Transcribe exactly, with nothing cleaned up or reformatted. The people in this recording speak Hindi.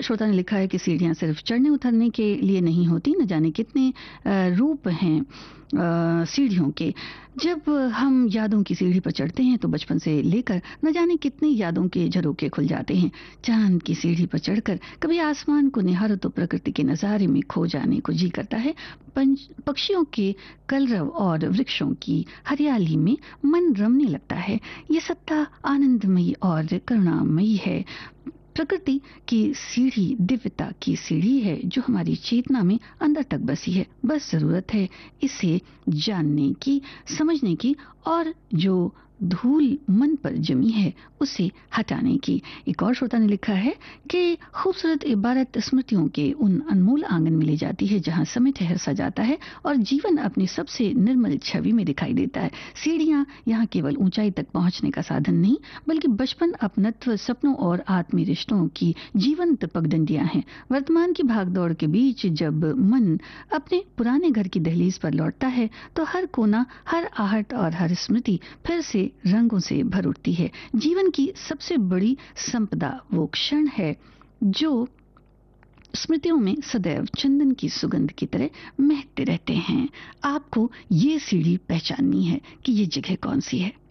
श्रोता ने लिखा है कि सीढ़ियां सिर्फ चढ़ने उतरने के लिए नहीं होती, न जाने कितने अ, रूप हैं अ, सीढ़ियों के। जब हम यादों की सीढ़ी पर चढ़ते हैं तो बचपन से लेकर न जाने कितनी यादों के झरोखे खुल जाते हैं। चांद की सीढ़ी पर चढ़कर कभी आसमान को निहारो तो प्रकृति के नजारे में खो जाने को जी करता है। पंच पक्षियों के कलरव और वृक्षों की हरियाली में मन रमने लगता है। ये सत्ता आनंदमयी और करुणामयी है। प्रकृति की सीढ़ी दिव्यता की सीढ़ी है जो हमारी चेतना में अंदर तक बसी है। बस जरूरत है इसे जानने की, समझने की और जो धूल मन पर जमी है उसे हटाने की। एक और श्रोता ने लिखा है कि खूबसूरत इबारत स्मृतियों के उन अनमोल आंगन में ले जाती है जहां समय ठहर सा जाता है और जीवन अपनी सबसे निर्मल छवि में दिखाई देता है। सीढ़ियां यहाँ केवल ऊंचाई तक पहुंचने का साधन नहीं बल्कि बचपन, अपनत्व, सपनों और आत्मीय रिश्तों की जीवंत पगडंडियां हैं। वर्तमान की भागदौड़ के बीच जब मन अपने पुराने घर की दहलीज पर लौटता है तो हर कोना, हर आहट और हर स्मृति फिर से रंगों से भर उठती है। जीवन की सबसे बड़ी संपदा वो क्षण है जो स्मृतियों में सदैव चंदन की सुगंध की तरह महकते रहते हैं। आपको ये सीढ़ी पहचाननी है कि ये जगह कौन सी है।